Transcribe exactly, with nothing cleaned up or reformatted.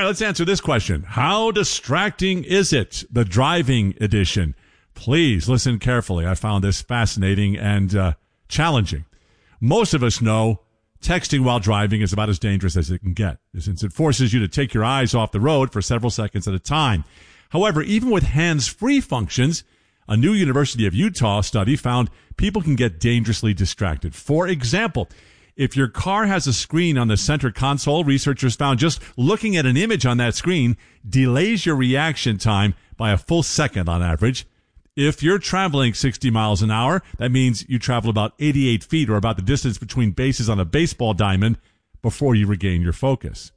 let's answer this question. How distracting is it? The driving edition. Please listen carefully. I found this fascinating and uh, challenging. Most of us know texting while driving is about as dangerous as it can get, since it forces you to take your eyes off the road for several seconds at a time. However, even with hands-free functions, a new University of Utah study found people can get dangerously distracted. For example, if your car has a screen on the center console, researchers found just looking at an image on that screen delays your reaction time by a full second on average. If you're traveling sixty miles an hour, that means you travel about eighty-eight feet, or about the distance between bases on a baseball diamond, before you regain your focus.